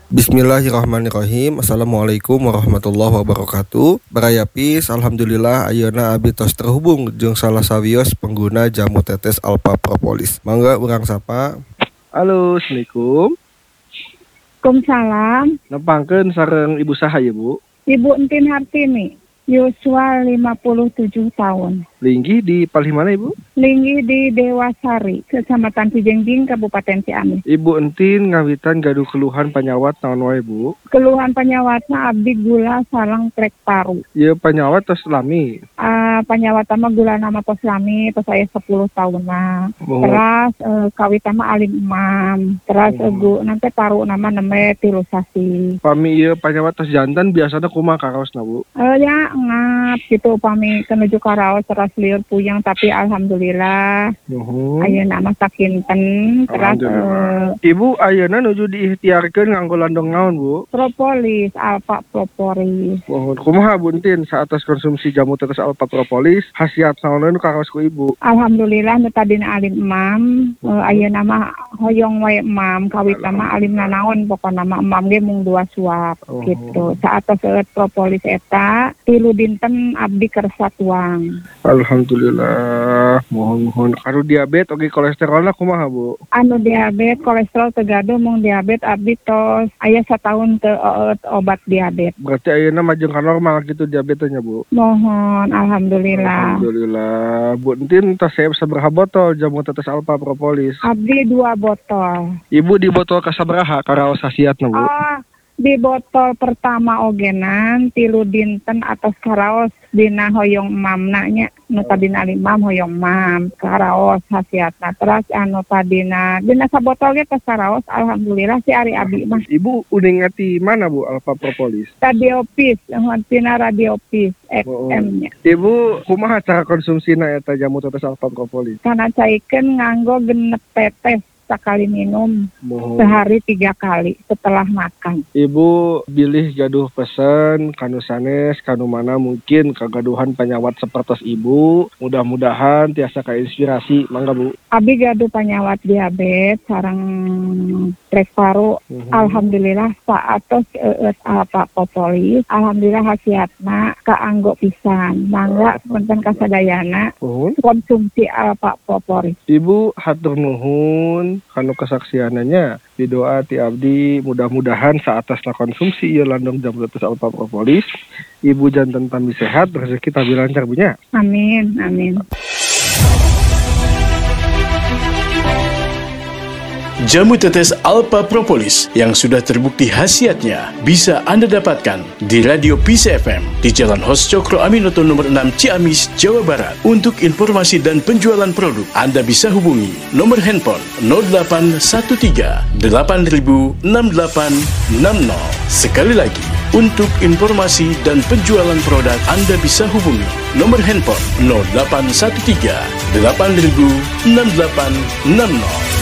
Bismillahirrahmanirrahim. Assalamualaikum warahmatullahi wabarakatuh. Barayapis, alhamdulillah ayeuna abdi tos terhubung jeung salah sawios pengguna jamu tetes Alpha Propolis. Mangga urang sapa. Halo, Assalamualaikum. Waalaikumsalam. Nepangkeun sareng ibu saha ya, Bu? Ibu Entin Hartini, yuswa 57 tahun. Linggih di palih mana, Ibu? Linggih di Dewasari, Kecamatan Cijengjing, Kabupaten Ciamis. Ibu Entin ngawitan gaduh keluhan panyawat naon wae, Bu? Keluhan penyawatna abdi gula sareng trek paru. Ieu panyawat tos lami. Penyawat mah gula nama tos lami, tos aya 10 tahunna. Oh. Terus kawita mah alim imam. Terus nanti paru nama neme tilusasi. Pami ieu panyawat tos jantan biasana kumaha karaosna, Bu? Ya ngap gitu pami kenuju karaos terus liur puyeng tapi alhamdulillah. Ayeuna mah sakinten. Terus Ibu ayeuna nuju diikhtiarkeun nganggo landong naon, Bu? Propolis, Alpha Propolis. Kumaha Bu Entin saatos konsumsi jamu tetes Alpha Propolis khasiat naon nu karaos ku Ibu? Alhamdulillah nu tadina alim imam, ayeuna mah hoyong wae imam, kawitna mah alim nanaon pokona mah imam ge mung 2 suap gitu. Saatos propolis eta 3 dinten abdi kersa tuang. Alhamdulillah, mohon karo diabetes oge kolesterolna kumaha, Bu? Anu diabetes kolesterol tegaduh mung diabetes abdi tos aya 1 tahun teu obat diabetes. Berarti ayeuna majeng ka normal gitu diabetesnya, Bu? Mohon alhamdulillah. Alhamdulillah. Bu Entin tos saya sabaraha botol jamu tetes Alpha Propolis? Abdi 2 botol. Ibu di botol kasabaraha karaos khasiatna, Bu? Di botol pertama ogenan 3 dinten atas karaos dina hoyong mamna nya nu tadina imam hoyong mam karaos khasiatna. Terus anu tadina dina sabotol ge tos karaos alhamdulillah si ari abi mah. Ibu udah ngati mana, Bu, Alpha Propolis? Radiopis, tina Radiopis FM-nya. Ibu kumaha cara konsumsina eta jamu tetes Alpha Propolis? Kana caikeun nganggo genep tetes sekali minum sehari 3 kali setelah makan. Ibu bilih gaduh pesen kanu sanes kanu mana mungkin kagaduhan penyawat sepertos Ibu. Mudah-mudahan tiasa kainspirasi. Mangga, Bu. Abi gaduh penyawat diabetes sareng trek paru. Alhamdulillah saatos Alpha Propolis. Alhamdulillah khasiatna kaanggo pisan. Mangga sepunten kasadayana konsumsi Alpha Propolis. Ibu hatur nuhun kanu kesaksiananya di doa ti abdi mudah-mudahan saatasna konsumsi ieu landong jamu tetes Alpha Propolis Ibu janten tambi sehat rezeki tabi lancar punya. Amin. Jamu tetes Alpha Propolis yang sudah terbukti khasiatnya bisa Anda dapatkan di Radio Peace FM di Jalan Hos Cokro Aminoto nomor 6 Ciamis, Jawa Barat. Untuk informasi dan penjualan produk, Anda bisa hubungi nomor handphone 0813 8000 6860. Sekali lagi, untuk informasi dan penjualan produk, Anda bisa hubungi nomor handphone 0813 8000 6860.